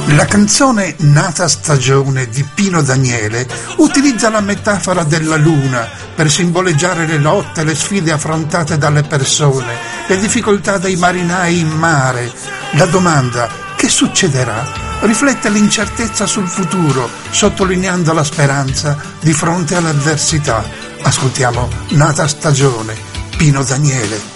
La canzone Nata stagione di Pino Daniele utilizza la metafora della luna per simboleggiare le lotte, le sfide affrontate dalle persone, le difficoltà dei marinai in mare. La domanda "che succederà?" riflette l'incertezza sul futuro, sottolineando la speranza di fronte all'avversità. Ascoltiamo Nata stagione, Pino Daniele.